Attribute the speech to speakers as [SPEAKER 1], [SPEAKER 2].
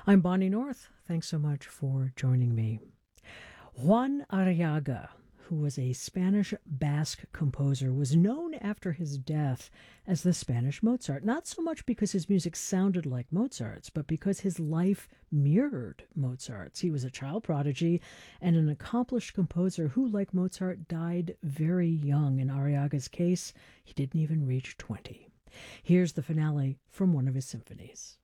[SPEAKER 1] I'm Bonnie North. Thanks so much for joining me. Juan Arriaga, who was a Spanish Basque composer, was known after his death as the Spanish Mozart, not so much because his music sounded like Mozart's, but because his life mirrored Mozart's. He was a child prodigy and an accomplished composer who, like Mozart, died very young. In Arriaga's case, he didn't even reach 20. Here's the finale from one of his symphonies.